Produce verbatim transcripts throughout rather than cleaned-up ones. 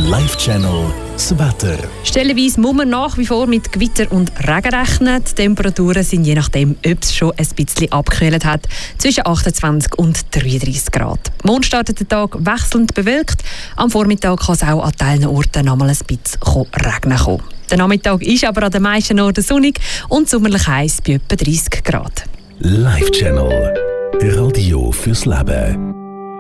Live-Channel das Wetter. Stellenweise muss man nach wie vor mit Gewitter und Regen rechnen. Die Temperaturen sind je nachdem, ob es schon ein bisschen abgekühlt hat, zwischen achtundzwanzig und dreiunddreißig Grad. Morgen startet der Tag wechselnd bewölkt. Am Vormittag kann es auch an teilen Orten noch mal ein bisschen regnen kommen. Der Nachmittag ist aber an den meisten Orten sonnig und sommerlich heiß bei etwa dreißig Grad. Live-Channel. Radio fürs Leben.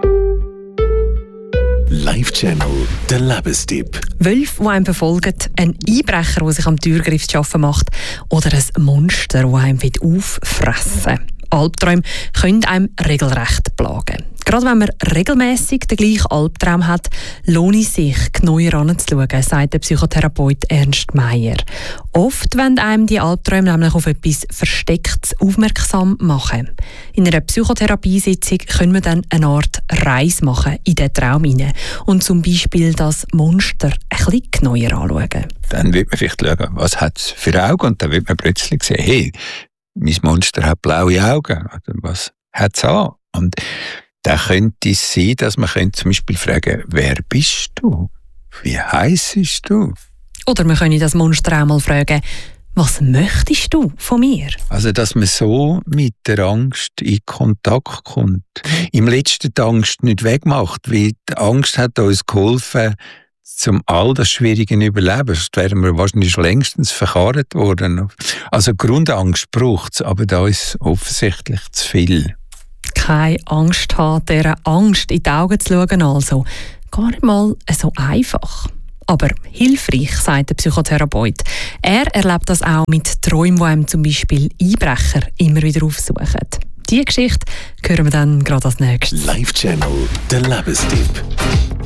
Live-Channel, der Lebenstipp. Wölfe, die einem verfolgen, ein Einbrecher, der sich am Türgriff zu arbeiten macht oder ein Monster, das einem auffressen will. Albträume können einem regelrecht plagen. Gerade wenn man regelmässig den gleichen Albtraum hat, lohnt es sich, genauer anzuschauen, sagt der Psychotherapeut Ernst Meier. Oft wollen einem die Albträume nämlich auf etwas Verstecktes aufmerksam machen. In einer Psychotherapiesitzung können wir dann eine Art Reise machen in diesen Traum hinein und zum Beispiel das Monster ein bisschen genauer anschauen. Dann wird man vielleicht schauen, was hat es für Augen, und dann wird man plötzlich sehen, hey, mein Monster hat blaue Augen. Was hat es an? Und da könnte es sein, dass man zum Beispiel fragen, wer bist du? Wie heissest du? Oder wir können das Monster auch mal fragen, was möchtest du von mir? Also, dass man so mit der Angst in Kontakt kommt. Im letzten die Angst nicht wegmacht, weil die Angst hat uns geholfen, zum all das schwierigen Überleben. Sonst wären wir wahrscheinlich längstens verkarrt worden. Also Grundangst braucht es, aber da ist offensichtlich zu viel. Keine Angst haben, dieser Angst in die Augen zu schauen, also gar nicht mal so einfach. Aber hilfreich, sagt der Psychotherapeut. Er erlebt das auch mit Träumen, die einem zum Beispiel Einbrecher immer wieder aufsuchen. Diese Geschichte hören wir dann gerade als nächstes. Live-Channel, der Lebenstipp.